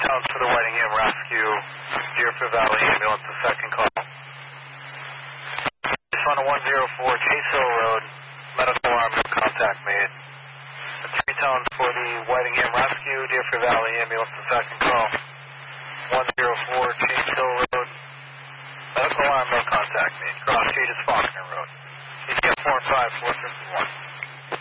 tones for the Whitingham Rescue, Deerfield Valley Ambulance, the second call. Just on a 104 Chase Hill Road, medical alarm, no contact made. The 3 tones for the Whitingham Rescue, Deerfield Valley Ambulance, the second call. 104 Chase Hill Road, medical alarm, no contact made. Cross street is Faulkner Road. ETF 45451.